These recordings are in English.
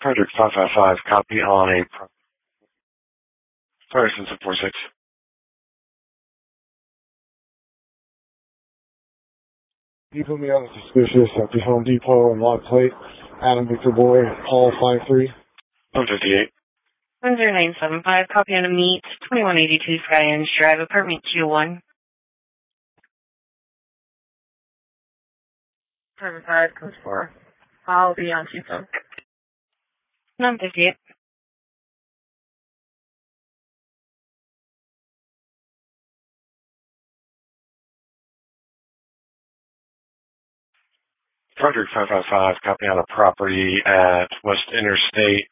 Frederick 555, copy on a Ferguson 46. You put me on suspicious at the Home Depot and Lot Plate. Adam Victor Boy, Hall 53. 158. 10975, copy on a meet, 2182 Skyends Drive, apartment Q1. Perfect 5, code 4. I'll be on Q4. 958. Frederick 555, copy on a property at West Interstate,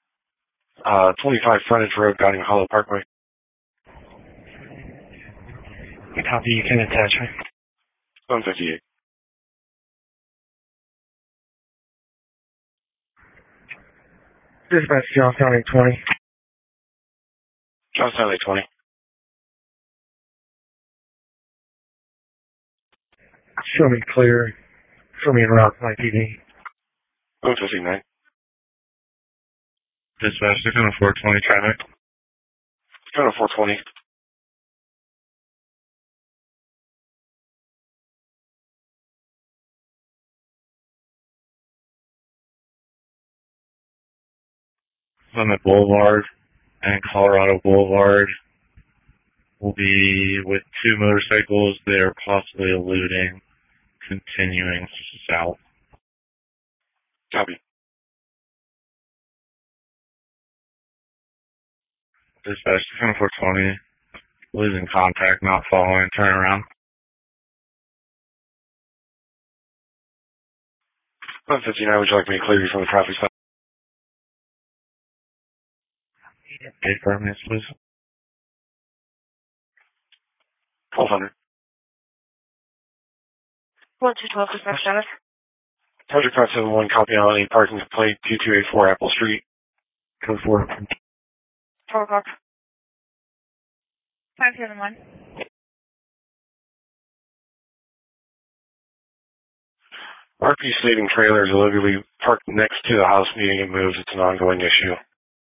25 Frontage Road, Guiding Hollow Parkway. Copy, you can attach me. 158. Dispatch, Johnstown 820. Johnstown 820. Show me clear. Show me en route to my PD. 159. Dispatch, 60420 traffic. 420. Summit Boulevard and Colorado Boulevard will be with two motorcycles. They are possibly eluding, continuing south. Copy. Dispatch 420, losing contact, not following, turn around. 159, would you like me to clear you from the traffic stop? 8 minutes, please. 1200. 1212 dispatch status. Project 571, copy on a parking complaint, 2284 Apple Street. Code 4. 12 o'clock. 571. RP stating trailer is illegally parked next to the house needing it moved. It's an ongoing issue.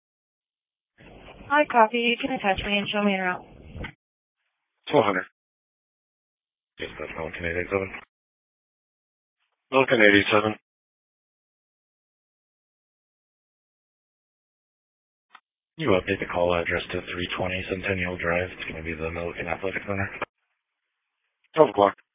Hi, copy. You can attach me and show me en route. 1200. Dispatch, Milliken 887. Milliken 887. You update the call address to 320 Centennial Drive. It's going to be the Milliken Athletic Center. 12 o'clock.